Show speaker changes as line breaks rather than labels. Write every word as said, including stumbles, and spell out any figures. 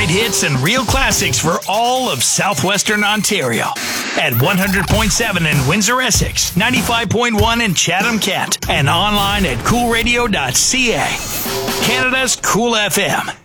great hits and real classics for all of southwestern Ontario. At one hundred point seven in Windsor, Essex, ninety-five point one in Chatham, Kent, and online at cool radio dot c a. Canada's Cool F M.